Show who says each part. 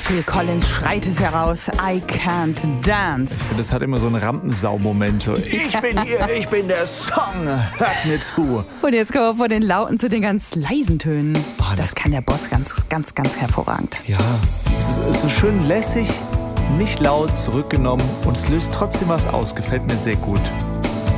Speaker 1: Phil Collins schreit es heraus, I can't dance.
Speaker 2: Das hat immer so einen Rampensau-Moment. So, ich bin hier, ich bin der Song, hört mir zu.
Speaker 1: Und jetzt kommen wir von den lauten zu den ganz leisen Tönen. Das kann der Boss ganz hervorragend.
Speaker 2: Ja, es ist so schön lässig, nicht laut, zurückgenommen und es löst trotzdem was aus. Gefällt mir sehr gut.